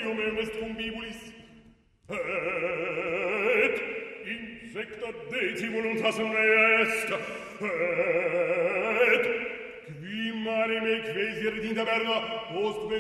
etium est cumbibulis. Et insecta deci voluntas est. Et qui mare me quasi redinta verna post